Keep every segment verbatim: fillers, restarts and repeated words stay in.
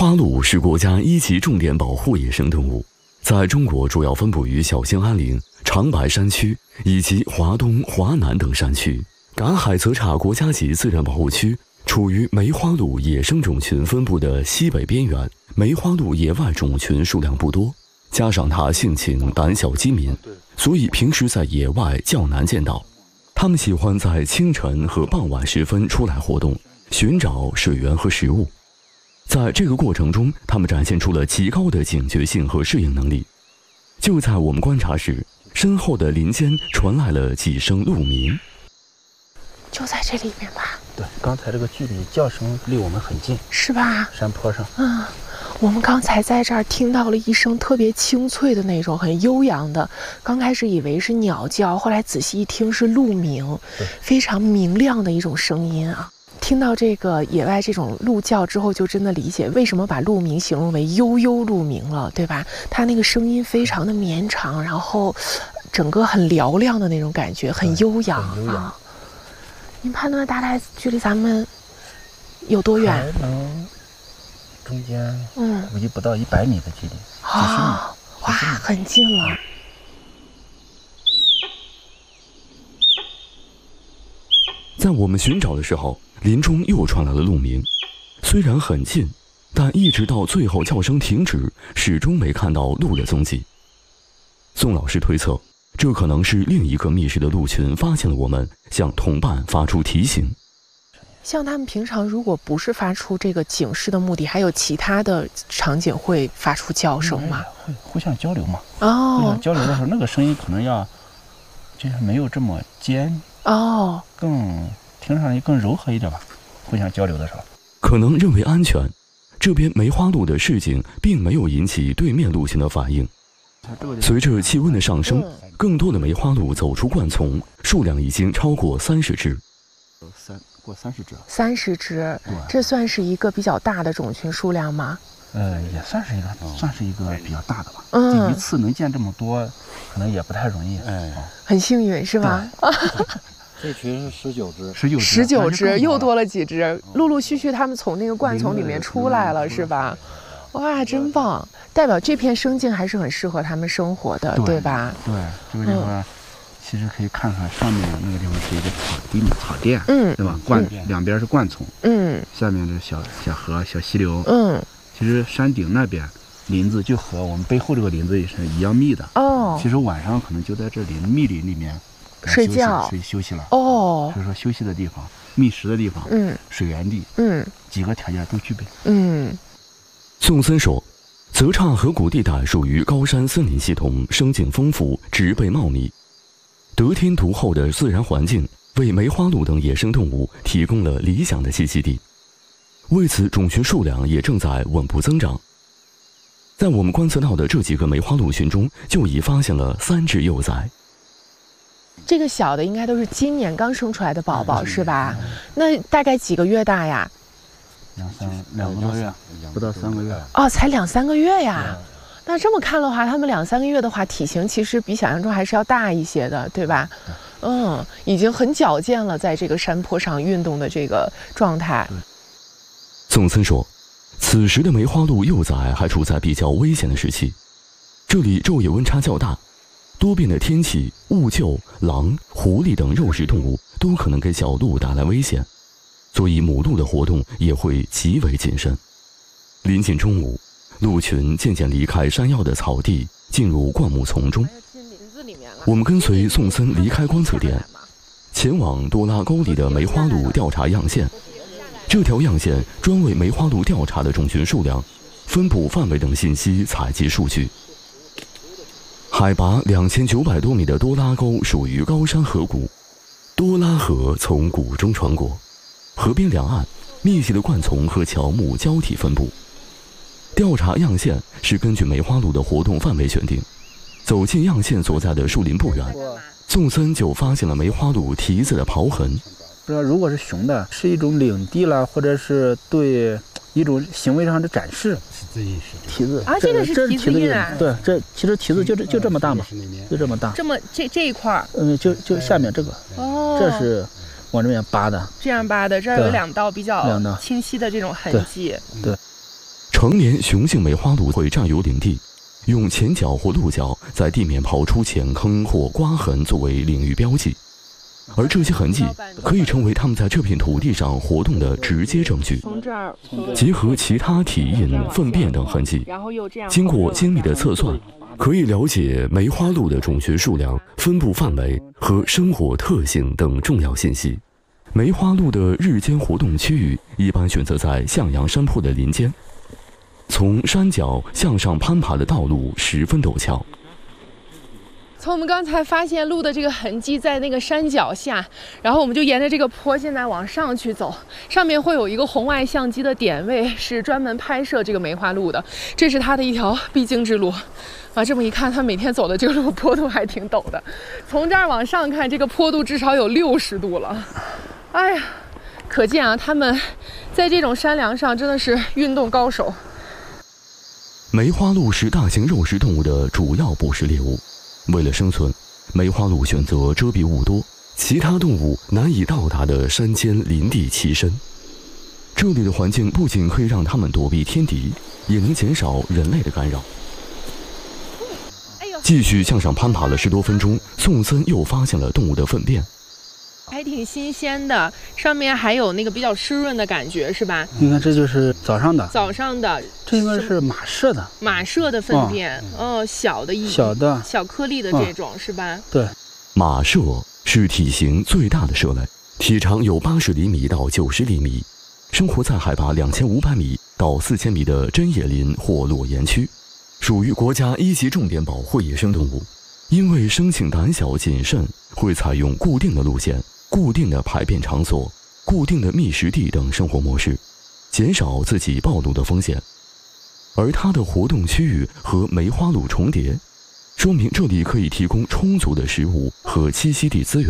花鹿是国家一级重点保护野生动物，在中国主要分布于小兴安岭、长白山区以及华东、华南等山区。赶海泽岔国家级自然保护区处于梅花鹿野生种群分布的西北边缘，梅花鹿野外种群数量不多，加上它性情胆小机敏，所以平时在野外较难见到。它们喜欢在清晨和傍晚时分出来活动，寻找水源和食物。在这个过程中，它们展现出了极高的警觉性和适应能力。就在我们观察时，身后的林间传来了几声鹿鸣。 就在这里面吧？ 对，刚才这个距离叫声离我们很近， 是吧？ 山坡上。 嗯，我们刚才在这儿听到了一声特别清脆的那种，很悠扬的。刚开始以为是鸟叫，后来仔细一听是鹿鸣，非常明亮的一种声音啊。听到这个野外这种鹿叫之后，就真的理解为什么把鹿鸣形容为悠悠鹿鸣了，对吧？它那个声音非常的绵长，然后整个很嘹亮的那种感觉，很悠扬啊。您判断大概距离咱们有多远？ 可能中间嗯， 估计不到一百米的距离，几十米。 啊，哇，很近了。 在我们寻找的时候，林中又传来了鹿鸣，虽然很近，但一直到最后叫声停止，始终没看到鹿的踪迹。宋老师推测，这可能是另一个觅食的鹿群发现了我们，向同伴发出提醒。 像他们平常如果不是发出这个警示的目的，还有其他的场景会发出叫声吗？ 会互相交流嘛。 哦， 互相交流的时候，那个声音可能要就是没有这么尖哦， 更听上去更柔和一点吧。互相交流的时候， 可能认为安全，这边梅花鹿的示警并没有引起对面鹿群的反应。随着气温的上升，更多的梅花鹿走出灌丛，数量已经超过三十只。 三过三十只， 三十只，这算是一个比较大的种群数量吗？ 呃，也算是一个，算是一个比较大的吧。 嗯， 一次能见这么多，可能也不太容易。哎， 很幸运是吧？ 这群是十九只， 十九只， 十九只，又多了几只，陆陆续续他们从那个灌丛里面出来了，是吧？哇，真棒！代表这片生境还是很适合他们生活的， 对, 对吧？ 对，这个地方、嗯、其实可以看看上面那个地方是一个草地嘛，草甸， 嗯， 对吧？灌、嗯、两边是灌丛， 嗯， 下面是小小河、小溪流， 嗯。 其实山顶那边林子就和我们背后这个林子也是一样密的哦。其实晚上可能就在这林密林里面睡觉、 睡休息了哦。 所以说休息的地方、觅食的地方， 嗯， 水源地， 嗯， 几个条件都具备， 嗯。 宋森说，泽岔河谷地带属于高山森林系统，生境丰富，植被茂密，得天独厚的自然环境为梅花鹿等野生动物提供了理想的栖息地。为此，种群数量也正在稳步增长。在我们观测到的这几个梅花鹿群中，就已发现了三只幼崽。 这个小的应该都是今年刚生出来的宝宝，是吧？那大概几个月大呀？ 两三两个月，不到三个月。 哦，才两三个月呀。那这么看的话，他们两三个月的话，体型其实比想象中还是要大一些的，对吧？嗯，已经很矫健了，在这个山坡上运动的这个状态。 宋森说，此时的梅花鹿幼崽还处在比较危险的时期，这里昼夜温差较大，多变的天气、雾鹫、狼、狐狸等肉食动物都可能给小鹿带来危险，所以母鹿的活动也会极为谨慎。临近中午，鹿群渐渐离开山腰的草地，进入灌木丛中。我们跟随宋森离开观测点，前往多拉沟里的梅花鹿调查样线。这条样线专为梅花鹿调查的种群数量、分布范围等信息采集数据。海拔两千九百多米的多拉沟属于高山河谷，多拉河从谷中穿过，河边两岸密集的灌丛和乔木交替分布。调查样线是根据梅花鹿的活动范围选定。走进样线所在的树林不远，宋森就发现了梅花鹿蹄子的刨痕。 不知道如果是雄的，是一种领地啦，或者是对一种行为上的展示。蹄子啊，这个是蹄子印啊。 对，这其实蹄子就这就这么大嘛，就这么大。 这么这这一块嗯，就就下面这个。哦。这是往这边扒的。 这样扒的，这儿有两道比较清晰的这种痕迹。 对。对成年雄性梅花鹿会占有领地，用前脚或鹿角在地面刨出浅坑或刮痕作为领域标记，而这些痕迹可以成为它们在这片土地上活动的直接证据。结合其他体印、粪便等痕迹，经过精密的测算，可以了解梅花鹿的种群数量、分布范围和生活特性等重要信息。梅花鹿的日间活动区域一般选择在向阳山坡的林间，从山脚向上攀爬的道路十分陡峭。 从我们刚才发现鹿的这个痕迹在那个山脚下，然后我们就沿着这个坡现在往上去走，上面会有一个红外相机的点位，是专门拍摄这个梅花鹿的，这是它的一条必经之路。啊，这么一看，它每天走的这个路坡度还挺陡的，从这儿往上看，这个坡度至少有六十度了。哎呀，可见啊，他们在这种山梁上真的是运动高手。 梅花鹿是大型肉食动物的主要捕食猎物。为了生存，梅花鹿选择遮蔽物多、其他动物难以到达的山间林地栖身。这里的环境不仅可以让它们躲避天敌，也能减少人类的干扰。继续向上攀爬了十多分钟，宋森又发现了动物的粪便， 还挺新鲜的，上面还有那个比较湿润的感觉，是吧？ 你看，这就是早上的， 早上的， 这应该是马舍的， 马舍的粪便，哦，哦小的一小的小颗粒的这种，哦、是吧？ 对， 马舍是体型最大的舍类，体长有八十厘米到九十厘米，生活在海拔两千五百米到四千米的针叶林或裸岩区，属于国家一级重点保护野生动物。因为生性胆小谨慎，会采用固定的路线、固定的排便场所、固定的觅食地等生活模式，减少自己暴露的风险。而它的活动区域和梅花鹿重叠，说明这里可以提供充足的食物和栖息地资源。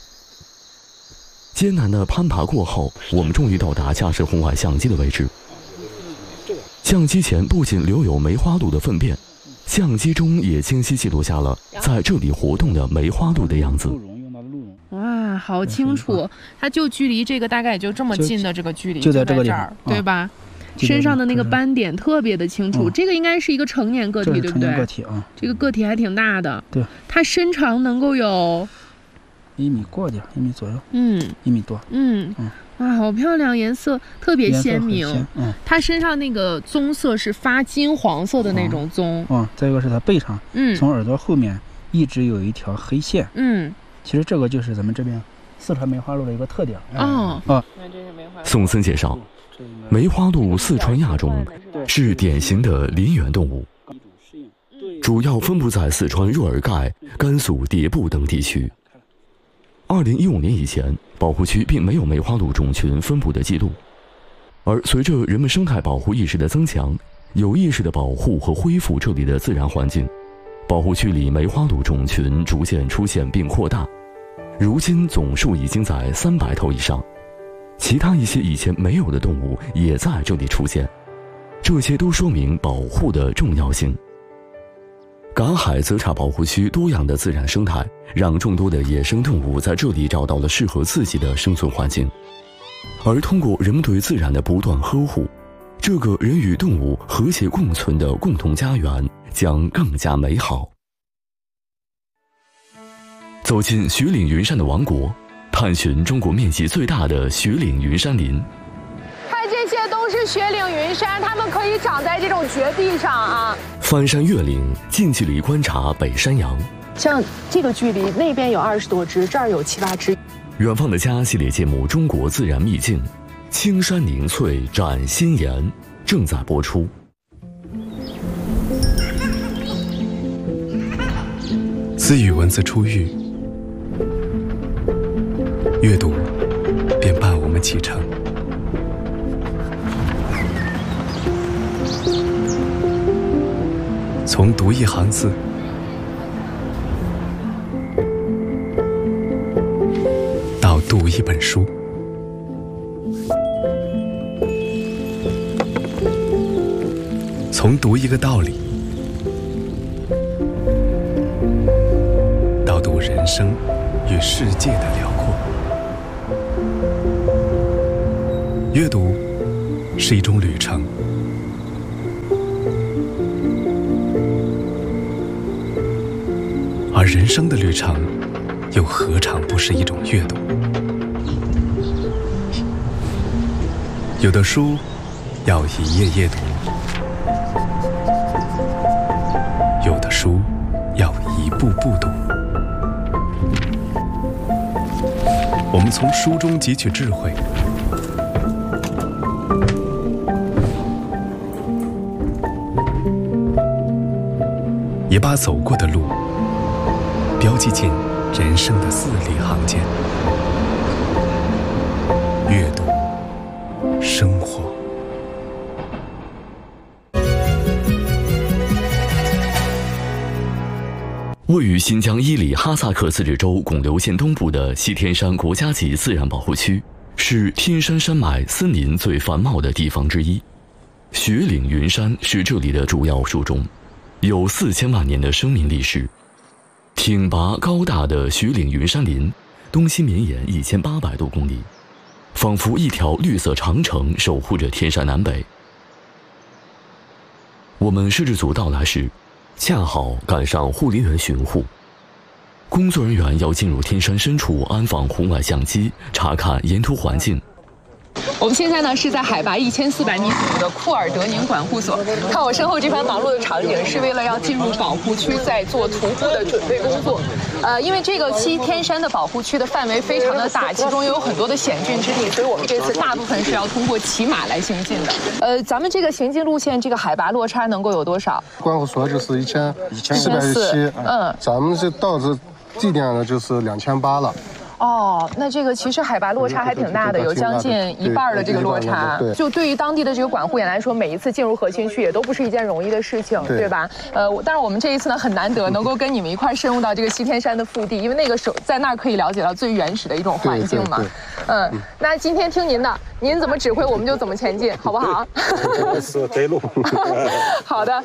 艰难的攀爬过后，我们终于到达架设红外相机的位置。相机前不仅留有梅花鹿的粪便，相机中也清晰记录下了在这里活动的梅花鹿的样子。 哇，好清楚！它就距离这个大概也就这么近的这个距离， 就在这个地方，对吧？身上的那个斑点特别的清楚，这个应该是一个成年个体，对不对？ 个体啊， 这个个体还挺大的。 对， 它身长能够有一米过点，一米左右。 嗯， 一米多。 嗯嗯。哇，好漂亮，颜色特别鲜明。 鲜嗯， 它身上那个棕色是发金黄色的那种棕。 嗯，再一个是它背上， 嗯， 从耳朵后面一直有一条黑线。 嗯， 其实这个就是咱们这边四川梅花鹿的一个特点。 哦， 哦， 宋森介绍，梅花鹿四川亚种是典型的林园动物，主要分布在四川若尔盖、甘肃迭部等地区。二零一五年以前，保护区并没有梅花鹿种群分布的记录，而随着人们生态保护意识的增强，有意识的保护和恢复这里的自然环境，保护区里梅花鹿种群逐渐出现并扩大，如今总数已经在三百头以上。其他一些以前没有的动物也在这里出现，这些都说明保护的重要性。赶海泽茶保护区多样的自然生态，让众多的野生动物在这里找到了适合自己的生存环境。而通过人们对自然的不断呵护，这个人与动物和谐共存的共同家园将更加美好。走进雪岭云山的王国，探寻中国面积最大的雪岭云山林。 看，这些都是雪岭云杉，它们可以长在这种绝壁上啊。 翻山越岭，近距离观察北山羊。 像这个距离，那边有二十多只，这儿有七八只。 远方的家系列节目《中国自然秘境》，青山凝翠展心颜正在播出。 自与文字初遇，阅读便伴我们启程。从读一行字，到读一本书，从读一个道理，到读人生与世界的辽阔。阅读是一种旅程， 而人生的旅程，又何尝不是一种阅读？有的书要一页页读，有的书要一步步读。我们从书中汲取智慧，也把走过的路标记进人生的字里行间。阅读，生活。 位于新疆伊犁哈萨克自治州巩留县东部的西天山国家级自然保护区，是天山山脉森林最繁茂的地方之一。雪岭云山是这里的主要树种，有四千万年的生命历史。挺拔高大的雪岭云山林，东西绵延一千八百多公里，仿佛一条绿色长城守护着天山南北。我们摄制组到来时，恰好赶上护林员巡护，工作人员要进入天山深处安放红外相机，查看沿途环境。 我们现在呢是在海拔一千四百米左右的库尔德宁管护所。看我身后这番忙碌的场景，是为了要进入保护区，在做徒步的准备工作。呃，因为这个西天山的保护区的范围非常的大，其中有很多的险峻之地，所以我们这次大部分是要通过骑马来行进的。呃，咱们这个行进路线，这个海拔落差能够有多少？ 管护所就是一千四百十七，嗯，咱们这到这地点呢就是两千八了。 哦，那这个其实海拔落差还挺大的，有将近一半的这个落差。就对于当地的这个管护员来说，每一次进入核心区也都不是一件容易的事情，对吧？呃，但是我们这一次呢很难得能够跟你们一块深入到这个西天山的腹地，因为那个时候在那儿可以了解到最原始的一种环境嘛。嗯，那今天听您的，您怎么指挥我们就怎么前进，好不好？ 是对路。 好的。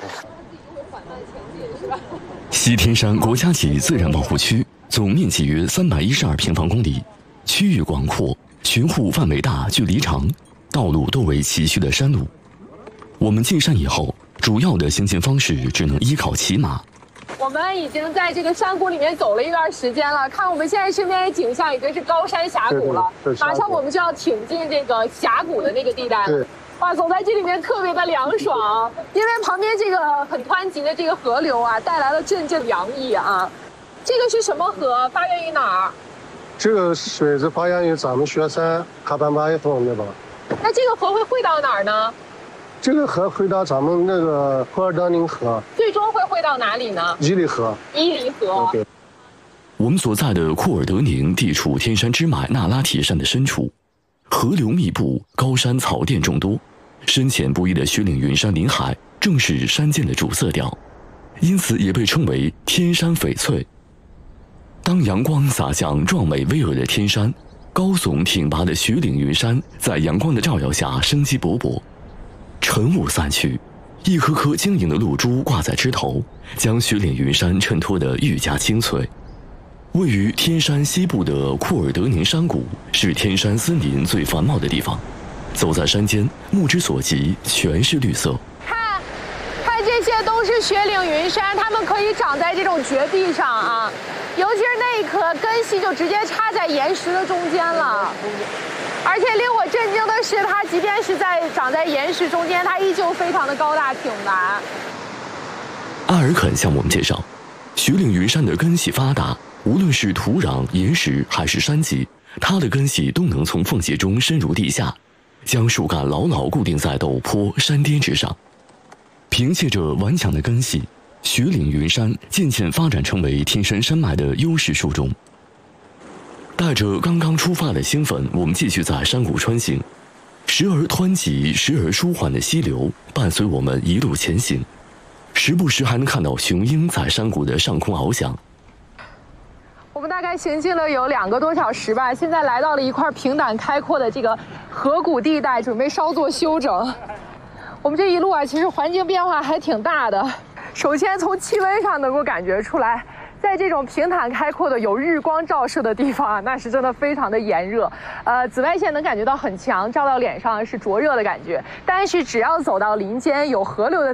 西天山国家级自然保护区总面积约三百一十二平方公里，区域广阔，巡护范围大，距离长，道路多为崎岖的山路。我们进山以后，主要的行进方式只能依靠骑马。 我们已经在这个山谷里面走了一段时间了，看我们现在身边的景象已经是高山峡谷了，马上我们就要挺进这个峡谷的那个地带了。哇，走在这里面特别的凉爽，因为旁边这个很湍急的这个河流啊，带来了阵阵凉意啊。这个是什么河？发源于哪儿？ 这个水是发源于咱们雪山卡班巴一峰那边。 那这个河会汇到哪儿呢？ 这个河汇到咱们那个库尔德宁河。 最终会汇到哪里呢？ 伊犁河。 伊犁河。 对。 我们所在的库尔德宁地处天山支脉那拉铁山的深处，河流密布，高山草甸众多，深浅不一的雪岭云山林海正是山间的主色调，因此也被称为天山翡翠。当阳光洒向壮美巍峨的天山，高耸挺拔的雪岭云山在阳光的照耀下生机勃勃。晨雾散去，一颗颗晶莹的露珠挂在枝头，将雪岭云山衬托得愈加清脆。位于天山西部的库尔德宁山谷是天山森林最繁茂的地方，走在山间，目之所及全是绿色。 看，看这些都是雪岭云山，它们可以长在这种绝壁上啊。尤其是那一颗根系就直接插在岩石的中间了，而且令我震惊的是，它即便是在长在岩石中间，它依旧非常的高大挺拔。 阿尔肯向我们介绍，雪岭云山的根系发达，无论是土壤、岩石还是山脊，它的根系都能从缝隙中深入地下，将树干牢牢固定在陡坡、山巅之上。凭借着顽强的根系，雪岭云山渐渐发展成为天山山脉的优势树种。带着刚刚出发的兴奋，我们继续在山谷穿行，时而湍急，时而舒缓的溪流伴随我们一路前行，时不时还能看到雄鹰在山谷的上空翱翔。 我们大概行进了有两个多小时吧，现在来到了一块平坦开阔的这个河谷地带，准备稍作休整。我们这一路啊，其实环境变化还挺大的。首先从气温上能够感觉出来，在这种平坦开阔的有日光照射的地方啊，那是真的非常的炎热，呃，紫外线能感觉到很强，照到脸上是灼热的感觉。但是只要走到林间有河流的